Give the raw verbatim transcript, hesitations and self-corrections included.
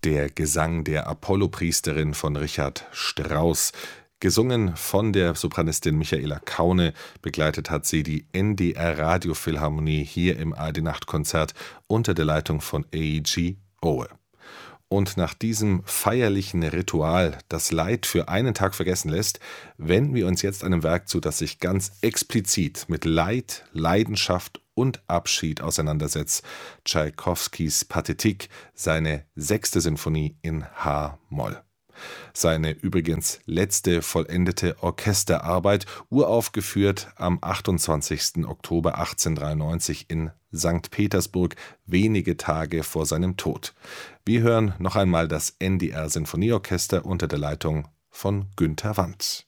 Der Gesang der Apollo-Priesterin von Richard Strauss. Gesungen von der Sopranistin Michaela Kaune, begleitet hat sie die N D R Radiophilharmonie hier im A R D-Nachtkonzert unter der Leitung von A E G Owe. Und nach diesem feierlichen Ritual, das Leid für einen Tag vergessen lässt, wenden wir uns jetzt einem Werk zu, das sich ganz explizit mit Leid, Leidenschaft und Abschied auseinandersetzt. Tschaikowskis Pathetik, seine sechste Sinfonie in H-Moll. Seine übrigens letzte vollendete Orchesterarbeit, uraufgeführt am achtundzwanzigsten Oktober achtzehnhundertdreiundneunzig in Sankt Petersburg, wenige Tage vor seinem Tod. Wir hören noch einmal das N D R Sinfonieorchester unter der Leitung von Günter Wandt.